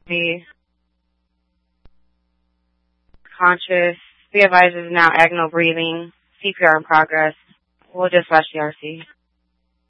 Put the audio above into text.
RC. Conscious. The advisor is now agno breathing. CPR in progress. We'll dispatch the RC.